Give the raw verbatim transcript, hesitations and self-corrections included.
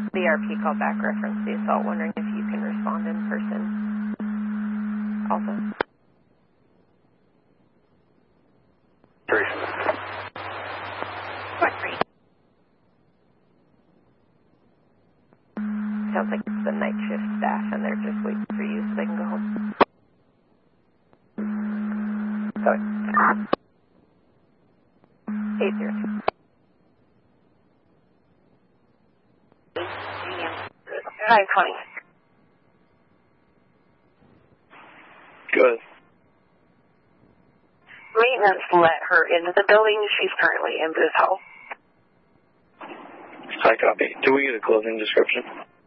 The R P called back reference the assault, wondering if you can respond in person. Also. Three. What, three? Sounds like it's the night shift staff, and they're just waiting for you so they can go home. Sorry. Eight zero two. nine twenty. Good. Maintenance let her into the building. She's currently in Booth Hall. High copy. Do we get a closing description?